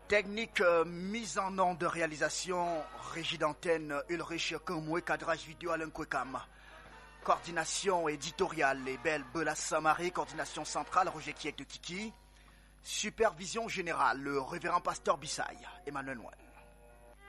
Technique mise en nom de réalisation, régie d'antenne Ulrich Kamwe, cadrage vidéo Alain Kwekam. Coordination éditoriale et Belle Bela Samari, coordination centrale Roger Kiek de Kiki. Supervision générale, le révérend pasteur Bissaï, Emmanuel Noël.